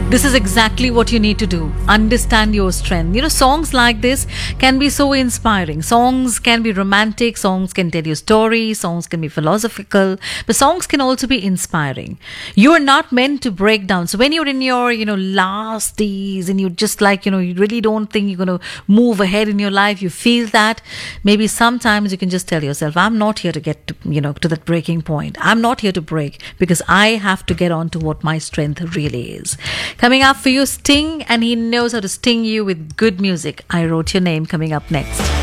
This is exactly what you need to do. Understand your strength. Songs like this can be so inspiring. Songs can be romantic, songs can tell you stories, songs can be philosophical, but songs can also be inspiring. You are not meant to break down. So when you're in your, last days and you just you really don't think you're going to move ahead in your life, you feel that, maybe sometimes you can just tell yourself, I'm not here to get to that breaking point. I'm not here to break because I have to get on to what my strength really is. Coming up for you, Sting, and he knows how to sting you with good music. I Wrote Your Name coming up next.